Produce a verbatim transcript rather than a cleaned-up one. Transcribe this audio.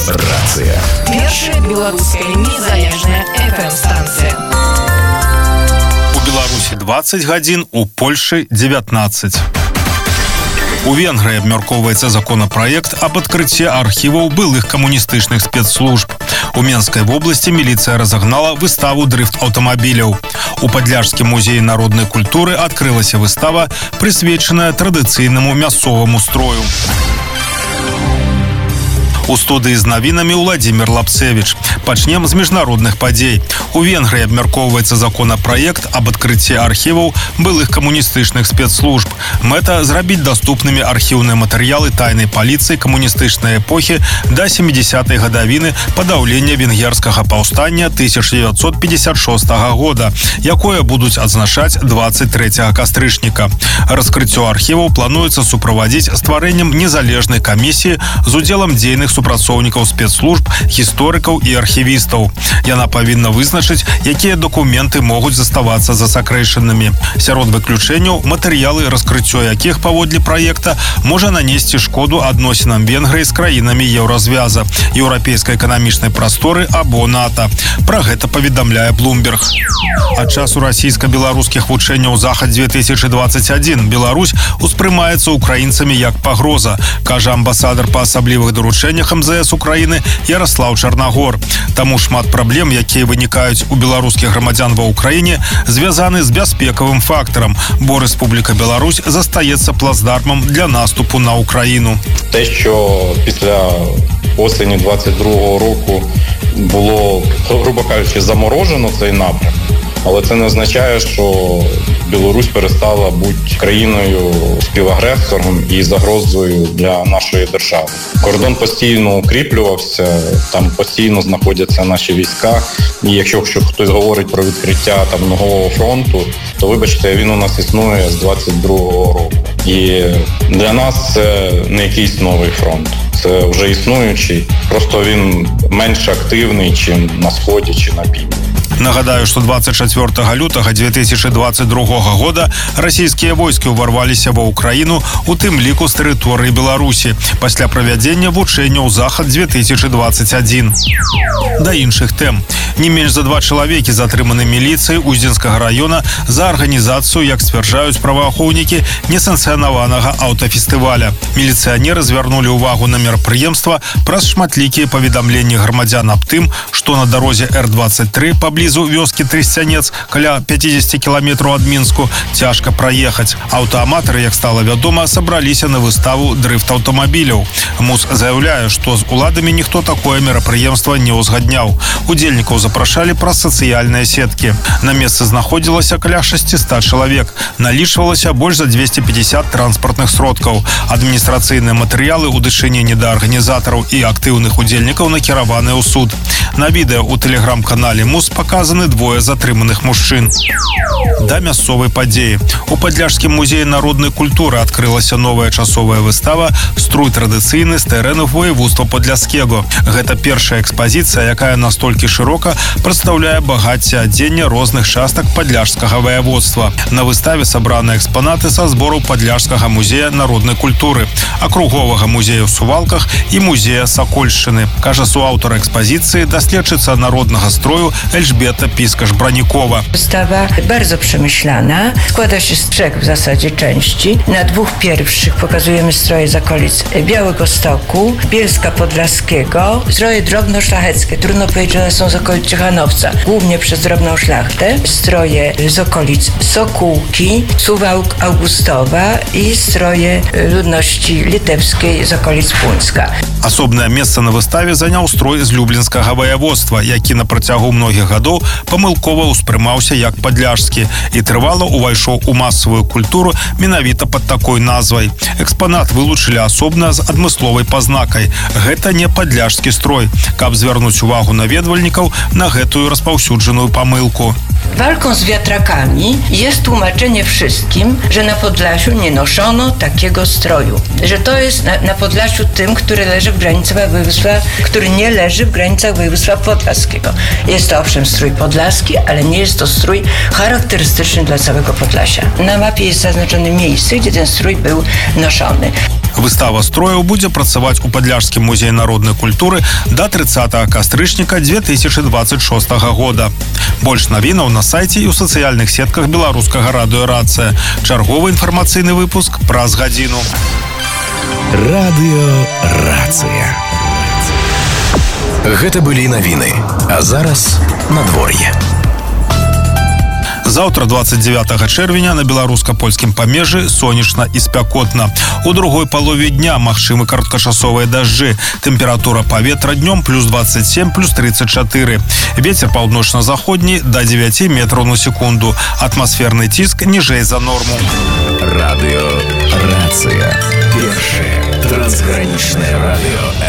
Рацыя. Першая беларуская незалежная эф эм-станцыя. У Беларусі двадцать гадзін, у Польшы девятнадцать. У Венгрыі абмяркоўваецца законапраект аб адкрыцці архіваў былых камуністычных спецслужб. У Менскай вобласці міліцыя разагнала выставу дрыфт аўтамабіляў. У Падляшскім музеі народнай культуры адкрылася выстава, прысвечаная традыцыйнаму мясцоваму строю. У студыі з навінамі Владзімір Лапцевіч. Пачнем з міжнародных падзей. У Венгрыі абмяркоўваецца законапраект аб адкрыцці архіваў былых камуністычных спецслужб. Мэта зрабіць даступнымі архіўныя матэрыялы тайнай паліцыі камуністычнай эпохі да сямідзясятай гадавіны падаўлення венгерскага паўстання тысяча дзевяцьсот пятьдесят шостага года, якое будуць адзначаць двадцать трэцяга кастрычніка. Раскрыццё архіваў плануецца суправадзіць стварэннем незалежнай камісіі з удзелам дзейных супрацоўнікаў спецслужб, гісторыкаў і архівістаў. Яна павінна вызначыць, якія дакументы могуць заставацца засакрэчанымі. Сярод выключэнняў матэрыялы, раскрыццё якіх паводле праекта можа нанесці шкоду адносінам Венгрыі з краінамі еўразвяза, еўрапейскай эканамічнай прасторы або НАТО. Пра гэта паведамляе Bloomberg. Ад часу расійска-беларускіх вучэнняў Захад две тысячи двадцать один Беларусь успрымаецца украінцамі як пагроза, кажа амбасадар па асаблівых даручэннях эм зэ эс Украіны Ярослаў Чарнагор. Таму шмат праблем, якія вынікаюць у беларускіх грамадзян ва Ўкраіне, звязаны з бяспекавым фактарам, бо Рэспубліка Беларусь застаецца плацдармам для наступу на Україну. Те, що після осені двадцять другого року було, грубо кажучи, заморожено цей напрям, але це не означає, що Білорусь перестала бути країною співагресором і загрозою для нашої держави. Кордон постійно укріплювався, там постійно знаходяться наші війська. І якщо хтось говорить про відкриття там нового фронту, то вибачте, він у нас існує з двадцять другого року. І для нас це не якийсь новий фронт. Це вже існуючий, просто він менш активний, чим на сході чи на півдні. Нагадаю, што двадцать чацвёртага лютага две тысячи двадцать другога года расійскія войскі ўварваліся ва Ўкраіну, у тым ліку з тэрыторыі Беларусі, пасля правядзення вучэнняў Захад две тысячи двадцать один. Да іншых тэм. Не менш за два чалавекі затрыманы міліцыяй Уздзенскага района за арганізацыю, як сцвярджаюць праваахоўнікі, несанкцыянаванага аўтафестываля. Міліцыянеры звярнулі ўвагу на мерапрыемства праз шматлікія паведамленні грамадзян аб тым, што на дарозе эр двадцать тры паблізу вёскі Трысцянец, каля пятьдесят кіламетраў ад Мінску, цяжка праехаць. Аўтааматары, як стала вядома, сабраліся на выставу дрыфт аўтамабіляў. МУС заяўляе, што з уладамі ніхто такое мерапрыемства не ўзгадняў. Удзельнікаў запрашалі праз сацыяльныя сеткі. На месцы знаходзілася каля шестьсот чалавек. Налічвалася больш за двести пятьдесят транспартных сродкаў. Адміністрацыйныя матэрыялы ў дачыненні да арганізатараў і актыўных удзельнікаў накіраваныя ў суд. На відэа ў тэлеграм-канале МУС показаны двое затрыманых мужчын. Да мясцовай падзеі. У Падляшскім музеі народнай культуры адкрылася новая часовая выстава «Струй традыцыйны з тэрэнаў воеводства Падляшскага». Гэта першая экспазіцыя, якая настолькі шырока прадстаўляе багацце адзення розных частак падляшскага воеводства. На выставе сабраны экспанаты са збораў Падляшскага музея народнай культуры, акруговага музея ў Сувалках і музея Сакольшчыны, кажа суаўтар экспазіцыі, даследчыца народнага строю Elżbieta Piskasz-Branikowa. Wystawa bardzo przemyślana. Składa się z trzech w zasadzie części. Na dwóch pierwszych pokazujemy stroje z okolic Białegostoku, Bielska Podlaskiego, stroje drobno-szlacheckie. Trudno powiedzieć, że one są z okolic Ciechanowca. Głównie przez drobną szlachtę. Stroje z okolic Sokółki, Suwałk Augustowa i stroje ludności litewskiej z okolic Puńska. Асобнае месца на выставе заняў строй з люблінскага воеводства, які на працягу многіх гадоў памылкова ўспрымаўся як падляшскі і трывала ўвайшоў у масавую культуру менавіта пад такой назвай. Экспанат вылучылі асобна з адмысловай пазнакай. Гэта не падляшскі строй, каб звярнуць увагу наведвальнікаў на гэтую распаўсюджаную памылку. Walką z wiatrakami jest tłumaczenie wszystkim, że na Podlasiu nie noszono takiego stroju. Że to jest na, na Podlasiu tym, który leży w granicach województwa, który nie leży w granicach województwa podlaskiego. Jest to owszem strój podlaski, ale nie jest to strój charakterystyczny dla całego Podlasia. Na mapie jest zaznaczone miejsce, gdzie ten strój był noszony. Выстава строяў будзе працаваць у Падляшскім музеі народнай культуры да трыццатага кастрычніка две тысячи двадцать шостага года. Больш навінаў на сайце і ў сацыяльных сетках беларускага радыё «Рацыя». Чарговы інфармацыйны выпуск праз гадзіну. Радыё «Рацыя». Гэта былі навіны. А зараз надвор'е. Заўтра, двадцать девятага чэрвеня, на беларуска-польскім памежжы сонечна і спякотна. У другой палове дня магчымы кароткачасовыя дажджы. Тэмпература паветра днём плюс двадцать семь, плюс тридцать четыре. Вецер паўночна-заходні да девяти метраў на секунду. Атмасферны ціск ніжэй за норму. Радыё «Рацыя». Першае трансгранічнае радыё